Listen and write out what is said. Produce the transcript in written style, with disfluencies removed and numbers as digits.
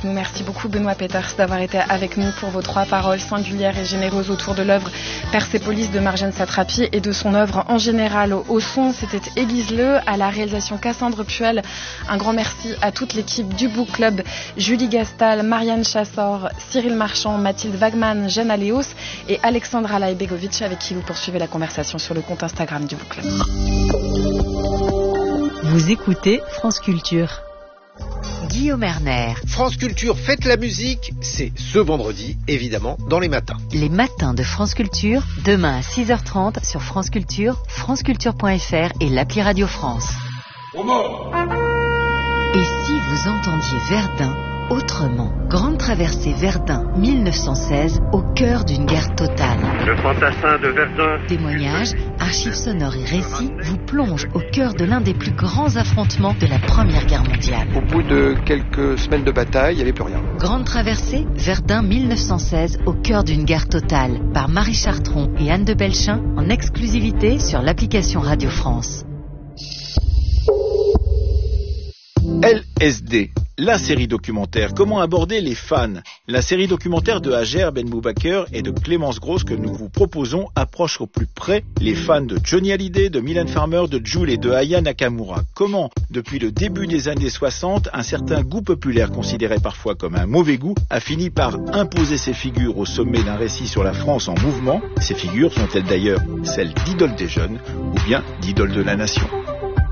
avec nous. Merci beaucoup Benoît Peeters d'avoir été avec nous pour vos 3 paroles singulières et généreuses autour de l'œuvre Persépolis de Marjane Satrapi et de son œuvre en général. Au son, c'était Élise Le, à la réalisation Cassandre Puel. Un grand merci à toute l'équipe du Book Club, Julie Gastal, Marianne Chassor, Cyril Marchand, Mathilde Wagman, Jeanne Aléos et Alexandra Laibegovic, avec qui vous poursuivez la conversation sur le compte Instagram du Book Club. Vous écoutez France Culture. Guillaume Erner. France Culture, faites la musique, c'est ce vendredi, évidemment, dans les matins. Les matins de France Culture, demain à 6h30 sur France Culture, franceculture.fr et l'appli Radio France. Et si vous entendiez Verdun autrement? Grande traversée Verdun 1916, au cœur d'une guerre totale. Le fantassin de Verdun. Témoignages, archives sonores et récits vous plongent au cœur de l'un des plus grands affrontements de la Première Guerre mondiale. Au bout de quelques semaines de bataille, il n'y avait plus rien. Grande traversée Verdun 1916, au cœur d'une guerre totale, par Marie Chartron et Anne de Belchin, en exclusivité sur l'application Radio France. LSD, la série documentaire. Comment aborder les fans? La série documentaire de Hajer Ben Moubaker et de Clémence Grosse que nous vous proposons approche au plus près les fans de Johnny Hallyday, de Mylène Farmer, de Jul et de Aya Nakamura. Comment, depuis le début des années 60, un certain goût populaire considéré parfois comme un mauvais goût a fini par imposer ses figures au sommet d'un récit sur la France en mouvement. Ces figures sont-elles d'ailleurs celles d'idoles des jeunes ou bien d'idoles de la nation?